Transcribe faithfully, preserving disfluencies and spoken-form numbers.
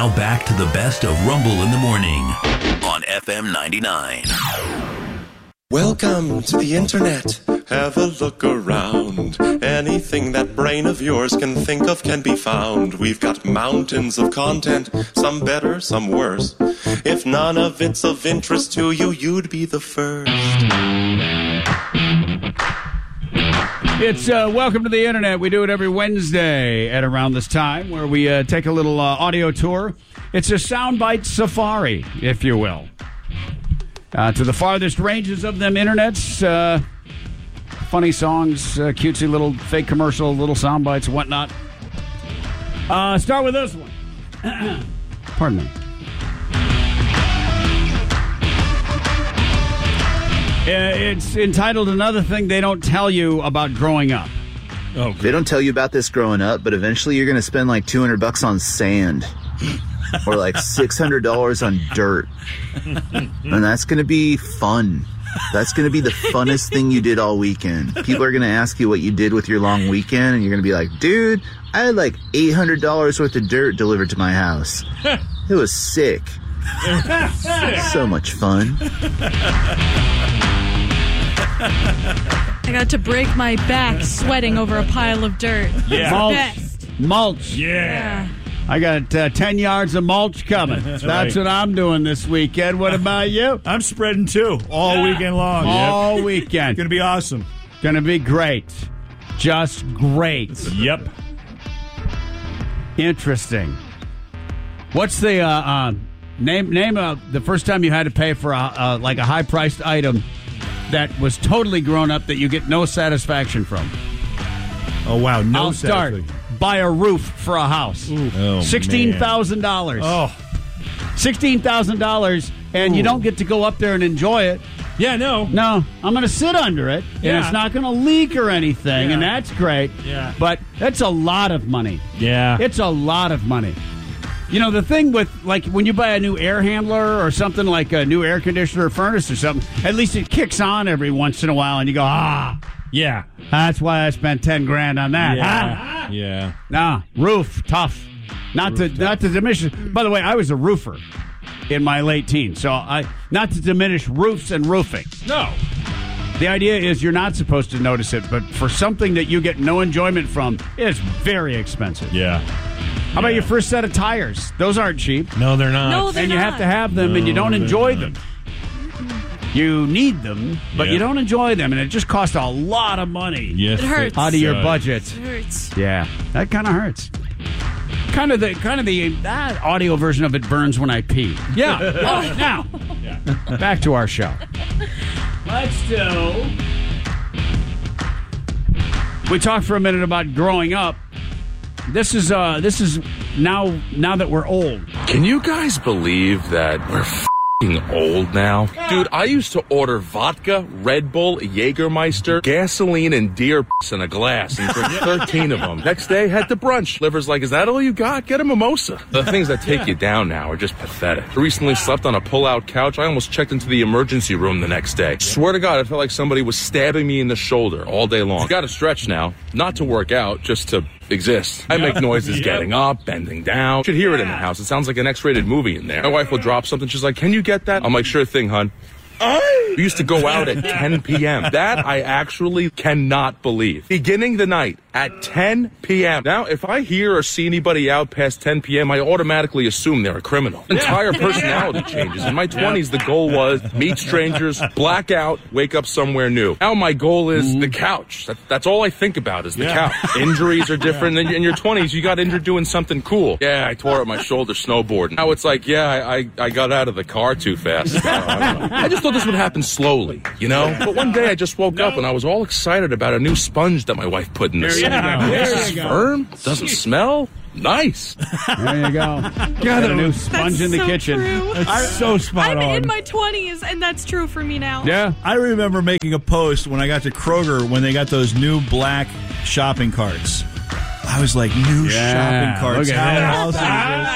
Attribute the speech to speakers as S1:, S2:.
S1: Now back to the best of Rumble in the Morning on F M ninety-nine.
S2: Welcome to the internet. Have a look around. Anything that brain of yours can think of can be found. We've got mountains of content, some better, some worse. If none of it's of interest to you, you'd be the first.
S3: It's uh, Welcome to the Internet. We do it every Wednesday at around this time, where we uh, take a little uh, audio tour. It's a soundbite safari, if you will. Uh, to the farthest ranges of them internets. Uh, funny songs, uh, cutesy little fake commercial, little sound bites, whatnot. Uh, start with this one. Pardon me. Uh, it's entitled Another Thing They Don't Tell You About Growing Up.
S4: Oh, they don't tell you about this growing up, but eventually you're going to spend like two hundred bucks on sand. Or like six hundred dollars on dirt. And that's going to be fun. That's going to be the funnest thing you did all weekend. People are going to ask you what you did with your long weekend, and you're going to be like, dude, I had like eight hundred dollars worth of dirt delivered to my house. It was sick. So much fun.
S5: I got to break my back sweating over a pile of dirt.
S3: Yeah. Mulch. Best. Mulch.
S5: Yeah. yeah.
S3: I got uh, ten yards of mulch coming. That's, That's right. What I'm doing this weekend. What about you?
S6: I'm spreading too, all yeah. weekend long.
S3: All
S6: yep.
S3: weekend.
S6: Going to be awesome.
S3: Going to be great. Just great.
S6: Yep.
S3: Interesting. What's the uh, uh, name? Name uh, the first time you had to pay for a uh, like a high priced item that was totally grown up that you get no satisfaction from.
S6: Oh wow! No.
S3: I'll start. Buy a roof for a house.
S6: Oh,
S3: sixteen thousand dollars.
S6: Oh.
S3: sixteen thousand dollars, and Ooh. You don't get to go up there and enjoy it.
S6: Yeah, no.
S3: No, I'm going to sit under it,
S6: yeah.
S3: and it's not going to leak or anything, yeah. and that's great.
S6: Yeah.
S3: But that's a lot of money.
S6: Yeah.
S3: It's a lot of money. You know, the thing with, like, when you buy a new air handler or something like a new air conditioner or furnace or something, at least it kicks on every once in a while, and you go, ah.
S6: Yeah.
S3: That's why I spent ten grand on that.
S6: Yeah.
S3: Ah.
S6: Yeah.
S3: Nah, roof, tough. Not
S6: roof
S3: to
S6: tough.
S3: not to diminish. By the way, I was a roofer in my late teens, so I not to diminish roofs and roofing.
S6: No.
S3: The idea is you're not supposed to notice it, but for something that you get no enjoyment from, it's very expensive.
S6: Yeah.
S3: How about
S6: yeah.
S3: your first set of tires? Those aren't cheap.
S6: No, they're not.
S5: No, they're
S3: and you
S5: not.
S3: have to have them,
S6: no,
S3: and you don't enjoy
S6: not.
S3: them. You need them, but
S6: yeah.
S3: you don't enjoy them, and it just costs a lot of money.
S6: Yes,
S5: it hurts.
S3: Out of your budget.
S5: It hurts.
S3: Yeah, that kind of hurts. Kind of the kind of the that audio version of it burns when I pee.
S6: Yeah.
S3: Well, now,
S6: yeah.
S3: back to our show. Let's do. We talked for a minute about growing up. This is uh, this is now now that we're old.
S7: Can you guys believe that we're f***ing old now? Dude, I used to order vodka, Red Bull, Jägermeister, gasoline, and deer piss in a glass and drink thirteen of them. Next day, head to brunch. Liver's like, is that all you got? Get a mimosa. The things that take you down now are just pathetic. I recently slept on a pull-out couch. I almost checked into the emergency room the next day. Swear to God, it felt like somebody was stabbing me in the shoulder all day long. Got to stretch now. Not to work out, just to exist. I make noises yep. getting up, bending down. You should hear it in the house. It sounds like an X-rated movie in there. My wife will drop something. She's like, can you get that? I'm like, sure thing, hun. We used to go out at ten p.m. That I actually cannot believe. Beginning the night at ten p.m. Now, if I hear or see anybody out past ten p.m., I automatically assume they're a criminal. Entire personality changes. In my twenties, the goal was meet strangers, black out, wake up somewhere new. Now my goal is mm-hmm. the couch. That, that's all I think about is the yeah. couch. Injuries are different. Yeah. In your twenties, you got injured doing something cool. Yeah, I tore up my shoulder snowboarding. Now it's like, yeah, I, I, I got out of the car too fast. Uh, I, don't know. I just thought this would happen slowly, you know? But one day I just woke no. up and I was all excited about a new sponge that my wife put in the sink.
S3: Yeah,
S7: this is firm, doesn't smell. Nice.
S3: There you go. Got a new sponge
S5: that's
S3: in the
S5: so
S3: kitchen.
S5: True.
S6: That's so spot
S5: I'm
S6: on.
S5: I'm in my twenties, and that's true for me now.
S3: Yeah.
S6: I remember making a post when I got to Kroger when they got those new black shopping carts. I was like, new
S3: yeah,
S6: shopping carts.
S3: Look
S6: How
S3: at
S6: else is this?